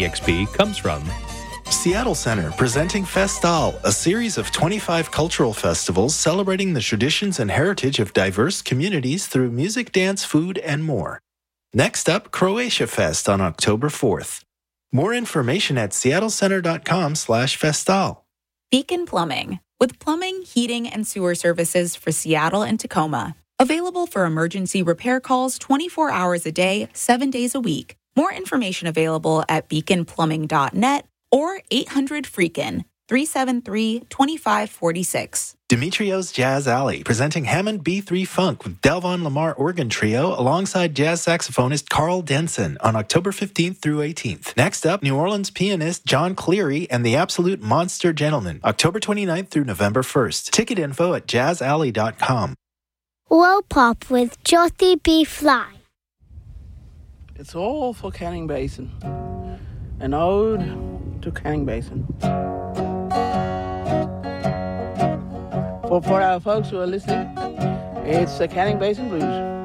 EXP comes from Seattle Center presenting Festal, a series of 25 cultural festivals celebrating the traditions and heritage of diverse communities through music, dance, food, and more. Next up, Croatia Fest on October 4th. More information at seattlecenter.com/festal. Beacon Plumbing, with plumbing, heating, and sewer services for Seattle and Tacoma. Available for emergency repair calls 24 hours a day, 7 days a week. More information available at beaconplumbing.net or 800-FREAKIN, 373-2546. Demetrio's Jazz Alley, presenting Hammond B3 Funk with Delvon Lamar Organ Trio alongside jazz saxophonist Carl Denson on October 15th through 18th. Next up, New Orleans pianist John Cleary and the Absolute Monster Gentlemen, October 29th through November 1st. Ticket info at jazzalley.com. World Pop with Jyoti B. Fly. It's all for Canning Basin. An ode to Canning Basin. For our folks who are listening, it's the Canning Basin Blues.